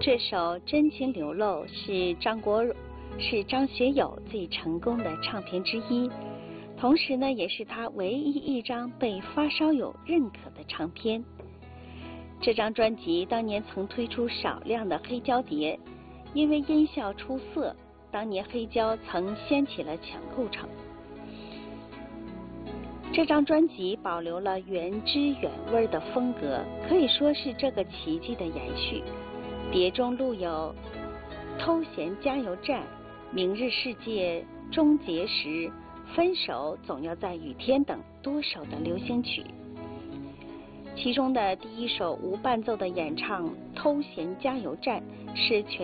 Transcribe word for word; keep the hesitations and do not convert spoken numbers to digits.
这首《真情流露》是张国是张学友最成功的唱片之一，同时呢，也是他唯一一张被发烧友认可的唱片。这张专辑当年曾推出少量的黑胶碟，因为音效出色，当年黑胶曾掀起了抢购潮。这张专辑保留了原汁原味的风格，可以说是这个奇迹的延续。碟中录有《偷闲加油站》、《明日世界终结时》、《分手总要在雨天》等多首的流行曲。其中的第一首无伴奏的演唱《偷闲加油站》是全